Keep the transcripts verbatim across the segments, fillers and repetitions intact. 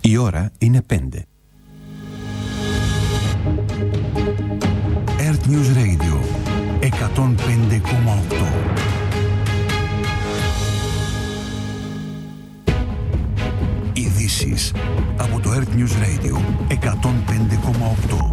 Η ώρα είναι πέντε. Earth News Radio εκατόν πέντε κόμμα οκτώ. Ειδήσεις από το Earth News Radio εκατόν πέντε κόμμα οκτώ.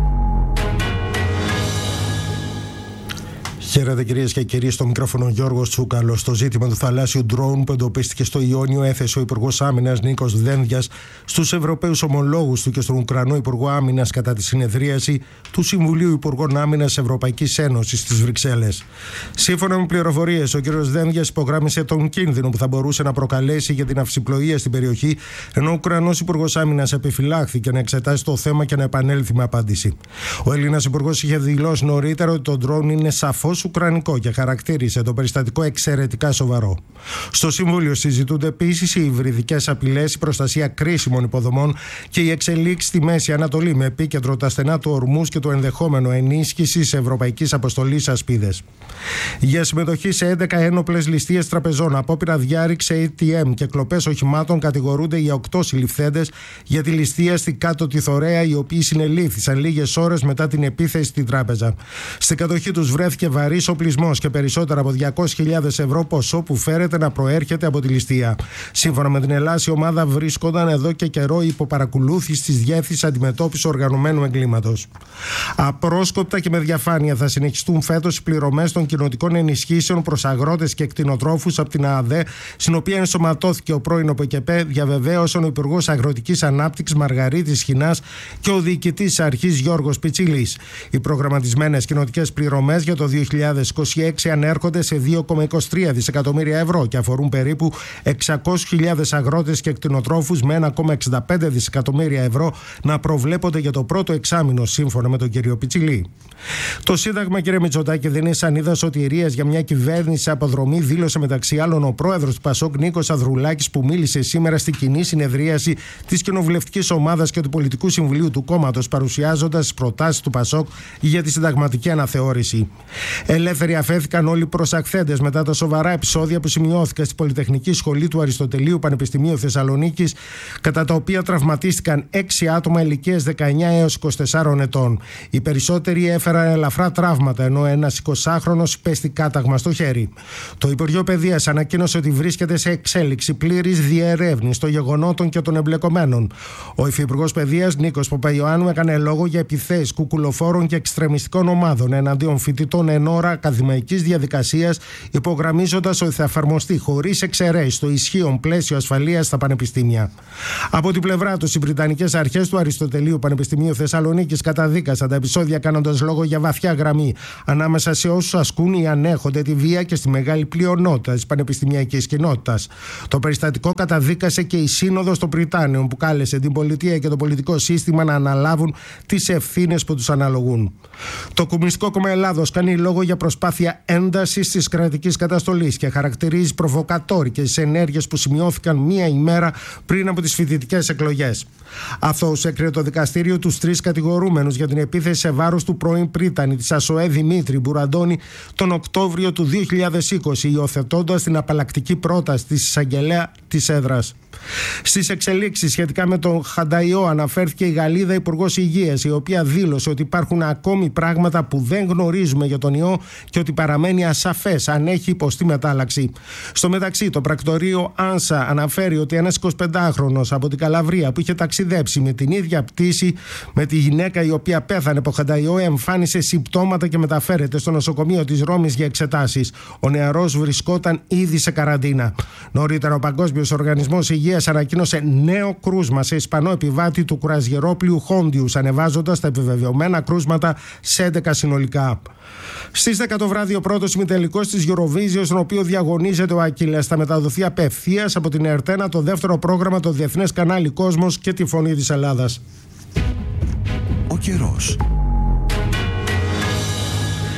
Χαίρετε κυρίες και κύριοι, στο μικρόφωνο Γιώργος Τσούκαλος. Στο ζήτημα του θαλάσσιου ντρόουν που εντοπίστηκε στο Ιόνιο έθεσε ο Υπουργός Άμυνας Νίκος Δένδιας στους Ευρωπαίους ομολόγους του και στον Ουκρανό Υπουργό Άμυνας κατά τη συνεδρίαση του Συμβουλίου Υπουργών Άμυνας Ευρωπαϊκής Ένωσης στις Βρυξέλλες. Σύμφωνα με πληροφορίες, ο κ. Δένδιας υπογράμμισε τον κίνδυνο που θα μπορούσε να προκαλέσει για την αυσιπλοεία στην περιοχή, ενώ ο Ουκρανός Υπουργός Άμυνας επιφυλάχθηκε να εξετάσει το θέμα και να επανέλθει με απάντηση. Ο Έλληνας Υπουργός είχε δηλώσει νωρίτερα ότι το ντρόουν είναι σαφώς ουκρανικό και χαρακτήρισε το περιστατικό εξαιρετικά σοβαρό. Στο Συμβούλιο συζητούνται επίσης οι υβριδικές απειλές, η προστασία κρίσιμων υποδομών και η εξελίξη στη Μέση Ανατολή, με επίκεντρο τα στενά του Ορμούς και το ενδεχόμενο ενίσχυσης Ευρωπαϊκής Αποστολής Ασπίδες. Για συμμετοχή σε έντεκα ένοπλες ληστείες τραπεζών, απόπειρα διάρρηξη έι τι εμ και κλοπές οχημάτων κατηγορούνται οι οκτώ συλληφθέντες για τη ληστεία στη Κάτω Τιθωρέα, οι οποίοι συνελήφθησαν λίγες ώρες μετά την επίθεση στην τράπεζα. Στην κατοχή τους βρέθηκε βαρύς οπλισμός και περισσότερα από διακόσιες χιλιάδες ευρώ ποσό που φέρεται να προέρχεται από τη ληστεία. Σύμφωνα με την Ελλάδα, η ομάδα βρίσκονταν εδώ και καιρό υπό παρακολούθηση της Διεύθυνσης Αντιμετώπισης Οργανωμένου Εγκλήματος. Απρόσκοπτα και με διαφάνεια θα συνεχιστούν φέτος οι πληρωμές των κοινοτικών ενισχύσεων προς αγρότες και κτηνοτρόφους από την ΑΑΔΕ, στην οποία ενσωματώθηκε ο πρώην ΟΠΕΚΕΠΕ, διαβεβαίωσαν ο Υπουργός Αγροτικής Ανάπτυξης Μαργαρίτης Χινάς και ο Διοικητής της Αρχής Γιώργος Πιτσιλής. Οι προγραμματισμένες κοινοτικές πληρωμές για το δύο χιλιάδες είκοσι έξι ανέρχονται σε δύο κόμμα είκοσι τρία δισεκατομμύρια ευρώ και αφορούν περίπου εξακόσιες χιλιάδες αγρότες και κτηνοτρόφους, με ένα κόμμα εξήντα πέντε δισεκατομμύρια ευρώ να προβλέπονται για το πρώτο εξάμηνο, σύμφωνα με τον κύριο Πιτσιλή. Το Σύνταγμα, κύριε Μητσοτάκη, δίνει σανίδα σωτηρίας για μια κυβέρνηση αποδρομή, δήλωσε μεταξύ άλλων ο πρόεδρος του Πασόκ Νίκος Ανδρουλάκης, που μίλησε σήμερα στη κοινή συνεδρίαση της Κοινοβουλευτικής Ομάδας και του Πολιτικού Συμβουλίου του κόμματος, παρουσιάζοντας τις προτάσεις του Πασόκ για τη συνταγματική αναθεώρηση. Ελεύθεροι αφέθηκαν όλοι οι προσαχθέντες μετά τα σοβαρά επεισόδια που σημειώθηκαν στη Πολυτεχνική Σχολή του Αριστοτελείου Πανεπιστημίου Θεσσαλονίκης, κατά τα οποία τραυματίστηκαν έξι άτομα ηλικίας δεκαεννιά έως είκοσι τεσσάρων ετών. Οι περισσότεροι έφεραν ελαφρά τραύματα, ενώ ένας εικοσάχρονος υπέστη κάταγμα στο χέρι. Το Υπουργείο Παιδείας ανακοίνωσε ότι βρίσκεται σε εξέλιξη πλήρης διερεύνηση των γεγονότων και των εμπλεκομένων. Ο Υφυπουργός Παιδείας Νίκος Παπαϊωάννου έκανε λόγο για επιθέσεις κουκουλοφόρων και εξτρεμιστικών ομάδων εναντίον φοιτητών εν ώρα ακαδημαϊκής διαδικασίας, υπογραμμίζοντας ότι θα εφαρμοστεί χωρίς εξαιρέσεις το ισχύον πλαίσιο ασφαλείας στα πανεπιστήμια. Από την πλευρά τους, οι Βρετανικές Αρχές του Αριστοτελείου Πανεπιστημίου Θεσσαλονίκης καταδίκασαν τα επεισόδια, κάνοντας λόγο για βαθιά γραμμή ανάμεσα σε όσους ασκούν ή ανέχονται τη βία και στη μεγάλη πλειονότητα της πανεπιστημιακής κοινότητας. Το περιστατικό καταδίκασε και η Σύνοδος των Πριτάνεων, που κάλεσε την πολιτεία και το πολιτικό σύστημα να αναλάβουν τις ευθύνες που τους αναλογούν. Το Κομμουνιστικό Κόμμα Ελλάδος κάνει λόγο για προσπάθεια έντασης της κρατικής καταστολής και χαρακτηρίζει προβοκατόρικες τις ενέργειες που σημειώθηκαν μία ημέρα πριν από τις φοιτητικές εκλογές. Αθώους έκρινε το δικαστήριο τους τρεις κατηγορούμενους για την επίθεση σε βάρος του πρώην πρίτανη της ΑΣΟΕ Δημήτρη Μπουραντώνη τον Οκτώβριο του δύο χιλιάδες είκοσι, υιοθετώντας την απαλλακτική πρόταση της εισαγγελέα της έδρας. Στις εξελίξεις σχετικά με τον Χανταϊό αναφέρθηκε η Γαλλίδα Υπουργός Υγείας, η οποία δήλωσε ότι υπάρχουν ακόμη πράγματα που δεν γνωρίζουμε για τον ιό και ότι παραμένει ασαφές αν έχει υποστεί μετάλλαξη. Στο μεταξύ, το πρακτορείο Άνσα αναφέρει ότι ένας εικοσιπεντάχρονος από την Καλαβρία που είχε ταξιδέψει με την ίδια πτήση με τη γυναίκα η οποία πέθανε από Χανταϊό εμφάνισε συμπτώματα και μεταφέρεται στο νοσοκομείο της Ρώμης για εξετάσεις. Ο νεαρός βρισκόταν ήδη σε καραντίνα. Νωρίτερα, ο Παγκόσμιος Οργανισμός Υγείας ανακοίνωσε νέο κρούσμα σε Ισπανό επιβάτη του κουραζιερόπλοιου Χόντιους, ανεβάζοντας τα επιβεβαιωμένα κρούσματα σε έντεκα συνολικά. Στις δέκα το βράδυ, ο πρώτος ημιτελικός της Eurovision, στον οποίο διαγωνίζεται ο Ακύλας, θα μεταδοθεί απευθείας από την ΕΡΤΕΝΑ, το δεύτερο πρόγραμμα, το Διεθνές Κανάλι Κόσμος και τη Φωνή της Ελλάδας. Ο καιρός.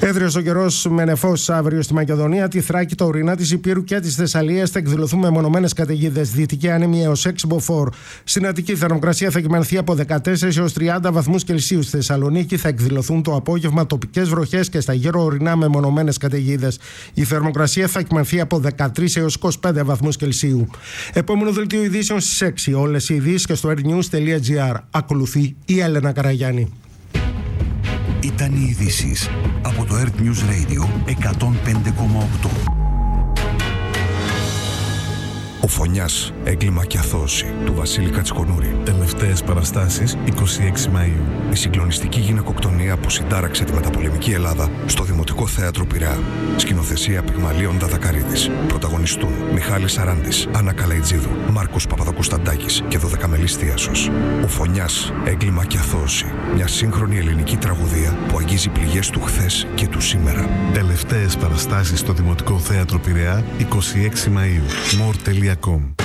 Έδριος ο καιρός με νεφός αύριο στη Μακεδονία, τη Θράκη, τα ορεινά της Υπήρου και της Θεσσαλίας θα εκδηλωθούν μεμονωμένες καταιγίδες. Δυτική άνεμη έως έξι μποφόρ. Στην Αττική θερμοκρασία θα κυμανθεί από δεκατέσσερις έως τριάντα βαθμούς Κελσίου. Στη Θεσσαλονίκη θα εκδηλωθούν το απόγευμα τοπικές βροχές και στα γύρω ορεινά μεμονωμένες καταιγίδες. Η θερμοκρασία θα κυμανθεί από δεκατρείς έως είκοσι πέντε βαθμούς Κελσίου. Επόμενο δελτίο ειδήσεων στις έξι. Όλες οι ειδήσεις και στο airnews τελεία gr. Ακολουθεί η Έλενα Καραγιάννη. Ήταν οι ειδήσεις από το Earth News Radio εκατόν πέντε κόμμα οκτώ. Ο Φωνιάς, έγκλημα και αθώωση του Βασίλη Κατσικονούρη. Τελευταίες παραστάσεις είκοσι έξι Μαΐου. Η συγκλονιστική γυναικοκτονία που συντάραξε τη μεταπολεμική Ελλάδα στο Δημοτικό Θέατρο Πειραιά. Σκηνοθεσία Πυγμαλίων Δαδακαρίδης. Πρωταγωνιστούν Μιχάλης Σαράντης, Άννα Καλαϊτζίδου, Μάρκος Παπαδοκουσταντάκης και δωδεκαμελής Θίασος. Ο Φωνιάς, έγκλημα και αθώωση. Μια σύγχρονη ελληνική τραγωδία που αγγίζει πληγές του χθες και του σήμερα. Τελευταίες παραστάσεις στο Δημοτικό Θέατρο Πειραιά είκοσι έξι Μαΐου. more τελεία com